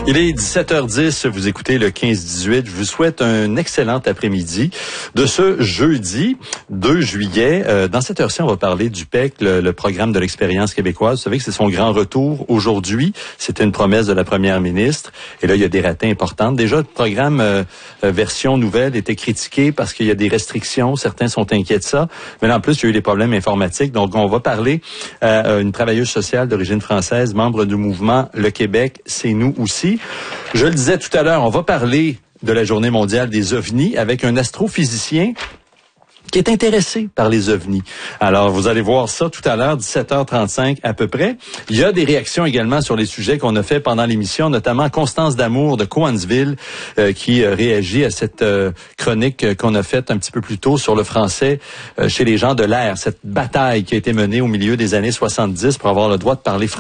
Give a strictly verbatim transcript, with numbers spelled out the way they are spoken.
Il est dix-sept heures dix, vous écoutez le quinze dix-huit. Je vous souhaite un excellent après-midi de ce jeudi deux juillet. Euh, dans cette heure-ci, on va parler du P E C, le, le programme de l'expérience québécoise. Vous savez que c'est son grand retour aujourd'hui. C'était une promesse de la première ministre. Et là, il y a des ratins importantes. Déjà, le programme euh, version nouvelle était critiqué parce qu'il y a des restrictions. Certains sont inquiets de ça. Mais là, en plus, il y a eu des problèmes informatiques. Donc, on va parler à une travailleuse sociale d'origine française, membre du mouvement Le Québec, c'est nous aussi. Je le disais tout à l'heure, on va parler de la Journée mondiale des ovnis avec un astrophysicien qui est intéressé par les ovnis. Alors, vous allez voir ça tout à l'heure, dix-sept heures trente-cinq à peu près. Il y a des réactions également sur les sujets qu'on a fait pendant l'émission, notamment Constance Damour de Cowansville euh, qui euh, réagit à cette euh, chronique euh, qu'on a faite un petit peu plus tôt sur le français euh, chez les gens de l'air, cette bataille qui a été menée au milieu des années soixante-dix pour avoir le droit de parler français.